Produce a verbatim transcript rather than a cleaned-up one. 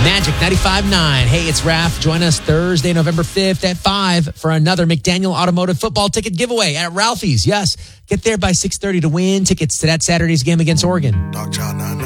Magic ninety-five point nine. Hey, it's Raph. Join us Thursday, November fifth at five for another McDaniel Automotive football ticket giveaway at Ralphie's. Yes, get there by six thirty to win tickets to that Saturday's game against Oregon. Dog Child nine nine.